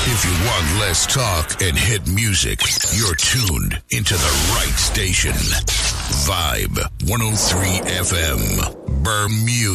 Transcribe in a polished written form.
If you want less talk and hit music, you're tuned into the right station. Vibe 103 FM, Bermuda.